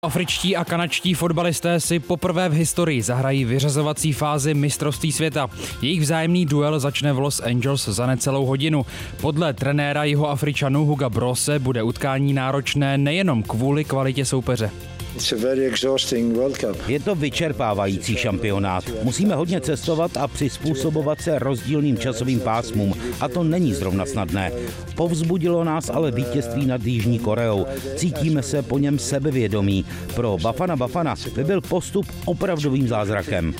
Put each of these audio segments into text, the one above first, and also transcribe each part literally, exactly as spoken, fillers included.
Afričtí a kanadští fotbalisté si poprvé v historii zahrají vyřazovací fázi mistrovství světa. Jejich vzájemný duel začne v Los Angeles za necelou hodinu. Podle trenéra Jihoafričanů Huga Brose bude utkání náročné nejenom kvůli kvalitě soupeře. Je to vyčerpávající šampionát. Musíme hodně cestovat a přizpůsobovat se rozdílným časovým pásmům. A to není zrovna snadné. Povzbudilo nás ale vítězství nad Jižní Koreou. Cítíme se po něm sebevědomí. Pro Bafana Bafana by byl postup opravdovým zázrakem.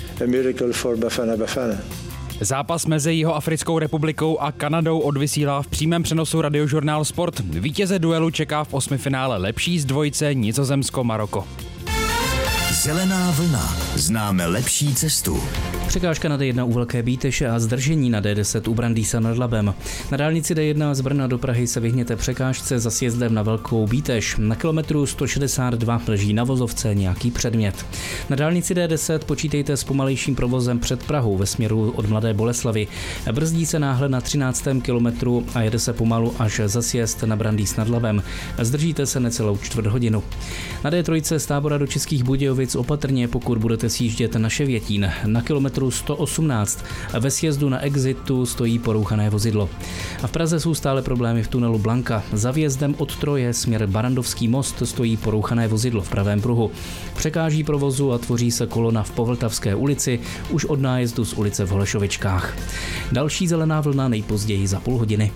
Zápas mezi Jihoafrickou republikou a Kanadou odvysílá v přímém přenosu Radiožurnál Sport. Vítěze duelu čeká v osmifinále lepší z dvojice Nizozemsko-Maroko. Zelená vlna. Známe lepší cestu. Překážka na D jedna u Velké Bíteše a zdržení na D deset u Brandýsa nad Labem. Na dálnici D jedna z Brna do Prahy se vyhněte překážce za sjezdem na Velkou Bíteš. Na kilometru sto šedesát dva leží na vozovce nějaký předmět. Na dálnici D deset počítejte s pomalejším provozem před Prahou ve směru od Mladé Boleslavi. Brzdí se náhle na třináctém kilometru a jede se pomalu až za sjezd na Brandýs nad Labem. Zdržíte se necelou čtvrt hodinu. Na D tři z Tábora do Českých Budějovic opatrně, pokud budete sjíždět na Ševětín. Na kilometru sto osmnáct ve sjezdu na Exitu stojí porouchané vozidlo. A v Praze jsou stále problémy v tunelu Blanka. Za vjezdem od Troje směr Barandovský most stojí porouchané vozidlo v pravém pruhu. Překáží provozu a tvoří se kolona v Povltavské ulici už od nájezdu z ulice v Holešovičkách. Další zelená vlna nejpozději za půl hodiny.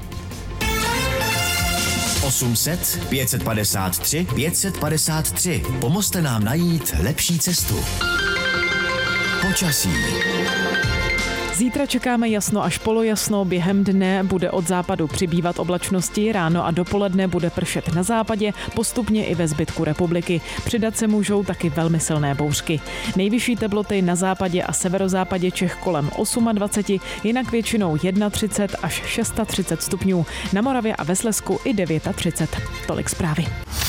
osm set pět set padesát tři pět set padesát tři. Pomozte nám najít lepší cestu. Počasí. Zítra čekáme jasno až polojasno, během dne bude od západu přibývat oblačnosti, ráno a dopoledne bude pršet na západě, postupně i ve zbytku republiky. Přidat se můžou taky velmi silné bouřky. Nejvyšší teploty na západě a severozápadě Čech kolem dvacet osm, jinak většinou třicet jedna až třicet šest stupňů. Na Moravě a ve Slezsku i třicet devět. Tolik zprávy.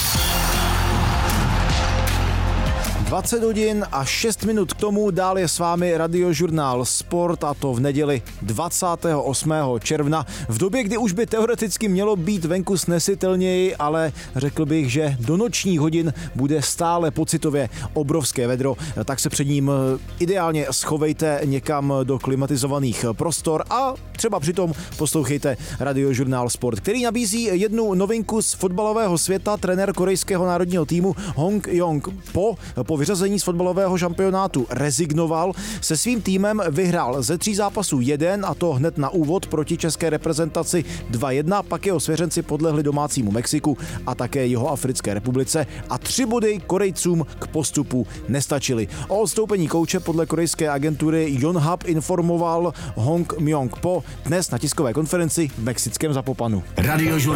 dvacet hodin a šest minut k tomu, dál je s vámi Radiožurnál Sport, a to v neděli dvacátého osmého června, v době, kdy už by teoreticky mělo být venku snesitelněji, ale řekl bych, že do nočních hodin bude stále pocitově obrovské vedro, tak se před ním ideálně schovejte někam do klimatizovaných prostor a třeba přitom poslouchejte Radiožurnál Sport, který nabízí jednu novinku z fotbalového světa. Trenér korejského národního týmu Hong Jong Po po vyřazení z fotbalového šampionátu rezignoval. Se svým týmem vyhrál ze tří zápasů jeden, a to hned na úvod proti české reprezentaci dva jedna, pak jeho svěřenci podlehli domácímu Mexiku a také Jihoafrické republice a tři body Korejcům k postupu nestačily. O odstoupení kouče podle korejské agentury Yonhap informoval Hong Myong Po dnes na tiskové konferenci v mexickém Zapopanu.